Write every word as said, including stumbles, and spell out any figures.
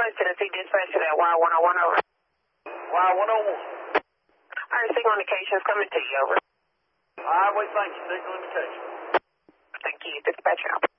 Northwest Tennessee dispatch to that Y one oh one over. Y one oh one. All right, signal indications coming to you over. All right, wait, thank you. Signal indication. Thank you. Dispatch out.